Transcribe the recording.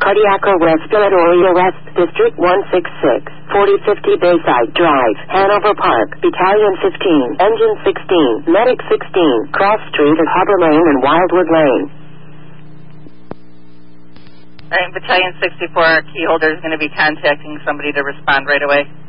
Cardiac Arrest, Philadelphia West District 166, 4050 Bayside Drive, Hanover Park, Battalion 15, Engine 16, Medic 16, Cross Street at Harbor Lane and Wildwood Lane. All right, Battalion 64, our key holder is going to be contacting somebody to respond right away.